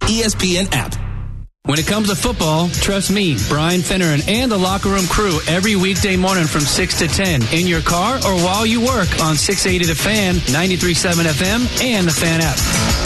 ESPN app. When it comes to football, trust me, Brian Finneran and the Locker Room crew every weekday morning from 6 to 10 in your car or while you work on 680 The Fan, 93.7 FM, and the Fan app.